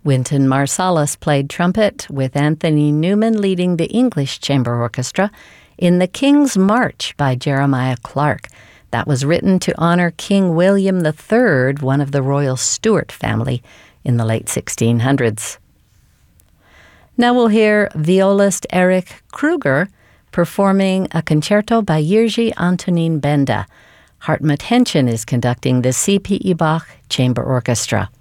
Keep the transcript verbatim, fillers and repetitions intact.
Wynton Marsalis played trumpet, with Anthony Newman leading the English Chamber Orchestra in The King's March by Jeremiah Clarke. That was written to honor King William the Third, one of the Royal Stuart family, in the late sixteen hundreds. Now we'll hear violist Erich Kruger performing a concerto by Jiří Antonín Benda. Hartmut Henschen is conducting the C P E Bach Chamber Orchestra.